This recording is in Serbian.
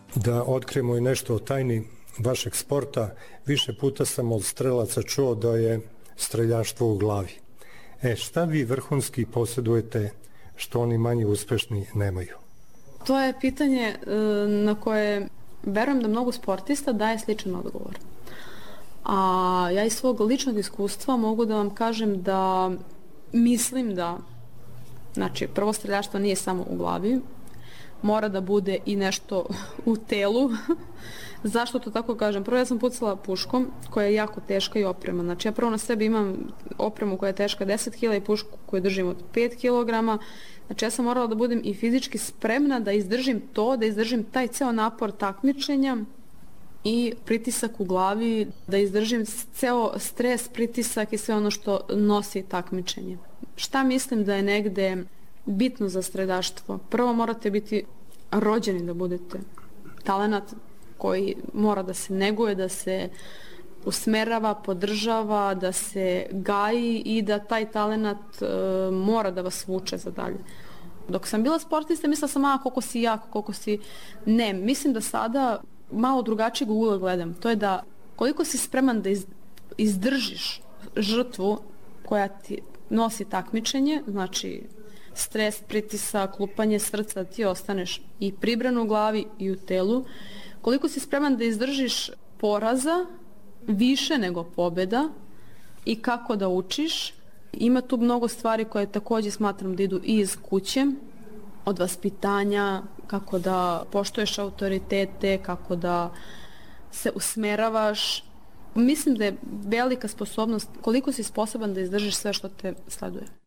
da otkrijemo i nešto o tajni vašeg sporta. Više puta sam od strelaca čuo da je streljaštvo u glavi. Šta vi vrhunski posjedujete što oni manje uspešni nemaju? To je pitanje na koje verujem da mnogo sportista daje sličan odgovor. A ja iz svog ličnog iskustva mogu da vam kažem da mislim da, znači, prvo streljaštvo nije samo u glavi, mora da bude i nešto u telu. Zašto to tako kažem? Prvo ja sam pucala puškom koja je jako teška i oprema. Znači ja prvo na sebi imam opremu koja je teška 10 kg i pušku koju držim od 5 kg. Znači ja sam morala da budem i fizički spremna da izdržim to, da izdržim taj ceo napor takmičenja i pritisak u glavi, da izdržim ceo stres, pritisak i sve ono što nosi takmičenje. Šta mislim da je negde bitno za streljaštvo? Prvo morate biti rođeni da budete talenat koji mora da se neguje, da se usmerava, podržava, da se gaji i da taj talenat mora da vas vuče za dalje. Dok sam bila sportista, mislila sam, koliko si jak, koliko si... Ne, mislim da sada malo drugačijeg ugla gledam. To je da koliko si spreman da izdržiš žrtvu koja ti nosi takmičenje, znači stres, pritisak, lupanje srca, ti ostaneš i pribran u glavi i u telu. Koliko si spreman da izdržiš poraza više nego pobjeda i kako da učiš. Ima tu mnogo stvari koje također smatram da idu i iz kuće, od vaspitanja, kako da poštuješ autoritete, kako da se usmeravaš. Mislim da je velika sposobnost koliko si sposoban da izdržiš sve što te sleduje.